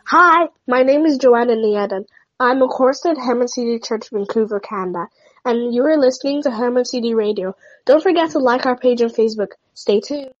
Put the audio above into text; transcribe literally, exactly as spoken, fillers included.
Hi, my name is Joanna Nieden. I'm a chorister at Herman C D Church, Vancouver, Canada, and you are listening to Herman C D Radio. Don't forget to like our page on Facebook. Stay tuned.